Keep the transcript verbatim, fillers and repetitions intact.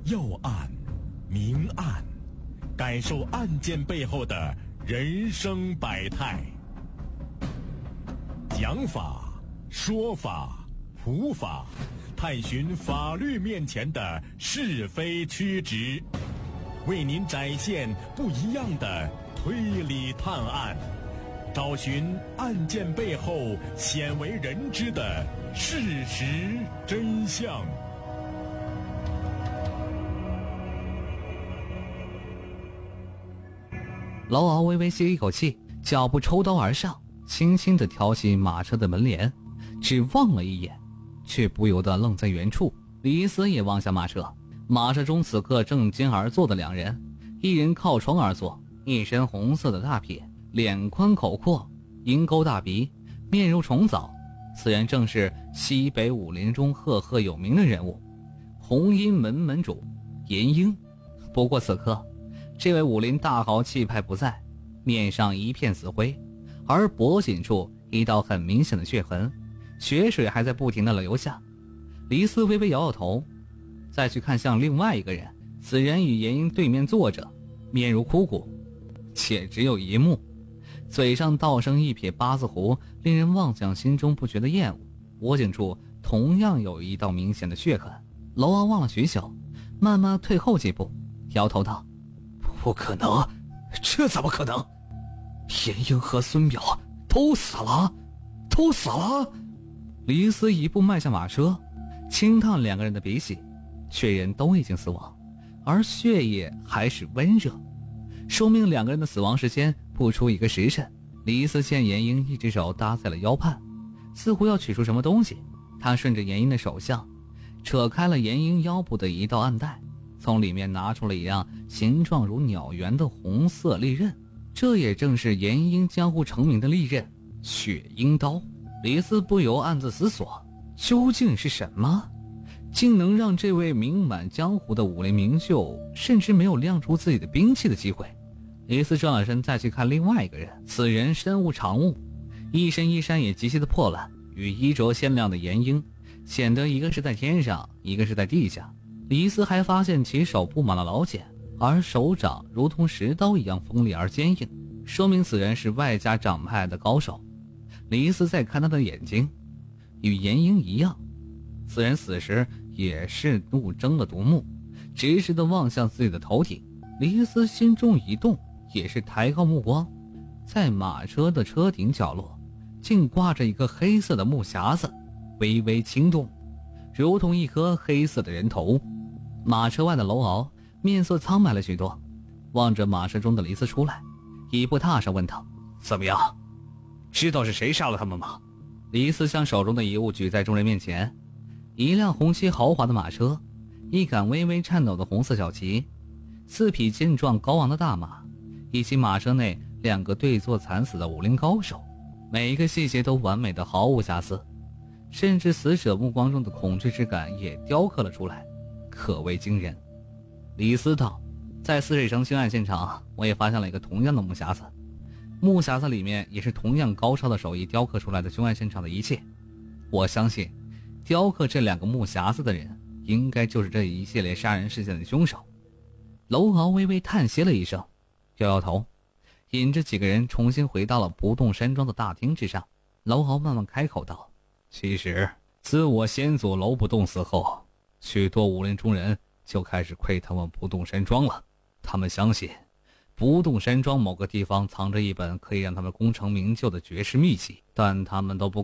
要案、明案，感受案件背后的人生百态。讲法、说法、普法，探寻法律面前的是非曲直，为您展现不一样的推理探案，找寻案件背后鲜为人知的事实真相。 楼敖微微吸一口气，脚步抽刀而上，轻轻地挑起马车的门帘，只望了一眼，却不由得愣在原处。李斯也望向马车，马车中此刻正襟而坐的两人，一人靠窗而坐，一身红色的大撇，脸宽口阔，鹰钩大鼻，面如重枣。此人正是西北武林中赫赫有名的人物，红衣门门主严英。不过此刻这位武林大豪气派不在，面上一片死灰，而脖颈处一道很明显的血痕，血水还在不停地流下。黎斯微微摇摇头，再去看向另外一个人，此人与严英对面坐着，面如枯骨，且只有一目，嘴上道生一撇八字胡，令人望向心中不觉得厌恶。脖颈处同样有一道明显的血痕。楼敖望了许久，慢慢退后几步，摇头道：不可能，这怎么可能？严英和孙淼都死了，都死了！黎斯一步迈向马车，轻烫两个人的鼻息，确认都已经死亡，而血液还是温热，说明两个人的死亡时间不出一个时辰。黎斯见严英一只手搭在了腰畔，似乎要取出什么东西，他顺着严英的手相，扯开了严英腰部的一道暗带，从里面拿出了一样形状如鸟圆的红色利刃，这也正是严英江湖成名的利刃血鹰刀。黎斯不由暗自思索，究竟是什么竟能让这位名满江湖的武林名秀甚至没有亮出自己的兵器的机会？黎斯转了身再去看另外一个人，此人身无长物，一身衣衫也极其的破烂，与衣着鲜亮的严英显得一个是在天上，一个是在地下。黎斯还发现其手布满了老茧，而手掌如同石刀一样锋利而坚硬，说明此人是外家掌派的高手。黎斯再看他的眼睛，与严英一样，此人死时也是怒睁了独目，直直地望向自己的头顶。黎斯心中一动，也是抬高目光，在马车的车顶角落竟挂着一个黑色的木匣子，微微轻动，如同一颗黑色的人头。马车外的楼敖面色苍白了许多，望着马车中的黎斯出来，一步踏上问道：怎么样，知道是谁杀了他们吗？黎斯将手中的遗物举在众人面前，一辆红漆豪华的马车，一杆微微颤抖的红色小旗，四匹健壮高昂的大马，以及马车内两个对坐惨死的武林高手，每一个细节都完美的毫无瑕疵，甚至死者目光中的恐惧之感也雕刻了出来，可谓惊人。黎斯道：在泗水城凶案现场，我也发现了一个同样的木匣子，木匣子里面也是同样高超的手艺雕刻出来的凶案现场的一切。我相信雕刻这两个木匣子的人应该就是这一系列杀人事件的凶手。楼敖微微叹息了一声，摇摇头，引着几个人重新回到了不动山庄的大厅之上。楼敖慢慢开口道：其实自我先祖楼不动死后，许多武林中人就开始窥探问不动山庄了。他们相信不动山庄某个地方藏着一本可以让他们功成名就的绝世秘籍，但他们都不